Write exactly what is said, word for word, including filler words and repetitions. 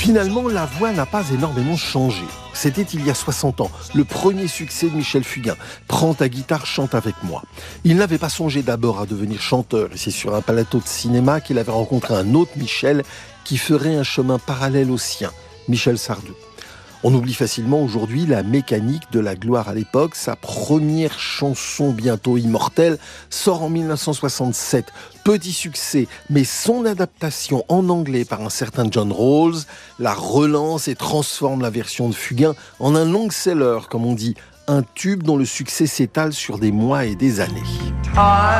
Finalement, la voix n'a pas énormément changé. C'était il y a soixante ans, le premier succès de Michel Fugain. Prends ta guitare, chante avec moi. Il n'avait pas songé d'abord à devenir chanteur, et c'est sur un plateau de cinéma qu'il avait rencontré un autre Michel qui ferait un chemin parallèle au sien, Michel Sardou. On oublie facilement aujourd'hui la mécanique de la gloire à l'époque. Sa première chanson, bientôt immortelle, sort en dix-neuf cent soixante-sept. Petit succès, mais son adaptation en anglais par un certain John Rawls la relance et transforme la version de Fugain en un long-seller, comme on dit, un tube dont le succès s'étale sur des mois et des années.